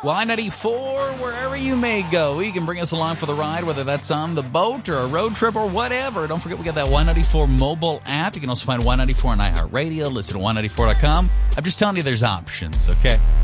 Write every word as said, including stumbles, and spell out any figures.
Y ninety-four, wherever you may go. You can bring us along for the ride, whether that's on the boat or a road trip or whatever. Don't forget we got that Y ninety-four mobile app. You can also find Y ninety-four on iHeartRadio. Listen to Y ninety-four dot com. I'm just telling you there's options, okay?